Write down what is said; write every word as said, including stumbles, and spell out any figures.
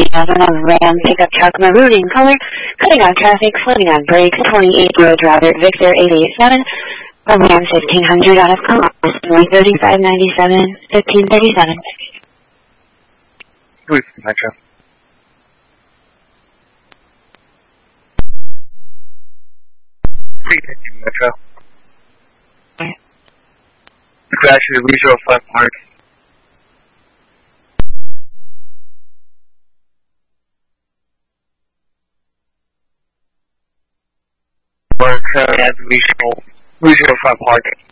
thousand of Ram pickup truck maroon in color, cutting out traffic, slamming on brakes, twenty-eight Road Robert Victor eight eight seven, a Ram fifteen hundred out of Columbus, North thirty-five ninety-seven, fifteen thirty-seven. Who's Metro? three fifty Metro. Okay. The crash is a regional front park. We're currently at the regional, regional front park.